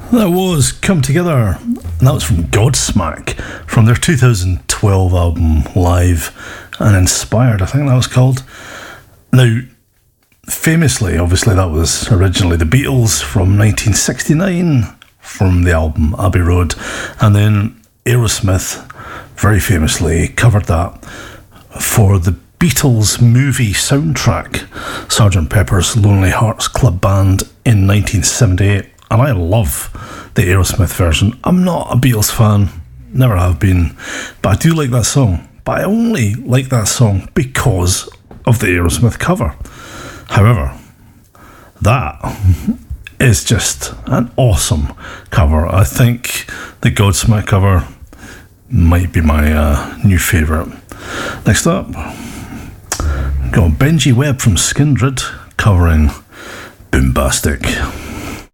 That was Come Together, and that was from Godsmack, from their 2012 album Live and Inspired, I think that was called. Now, famously, obviously, that was originally the Beatles from 1969, from the album Abbey Road, and then Aerosmith very famously covered that for the Beatles movie soundtrack, Sgt. Pepper's Lonely Hearts Club Band, in 1978. And I love the Aerosmith version. I'm not a Beatles fan, never have been, but I do like that song. But I only like that song because of the Aerosmith cover. However, that is just an awesome cover. I think the Godsmack cover might be my new favourite. Next up, got Benji Webb from Skindred covering Boombastic.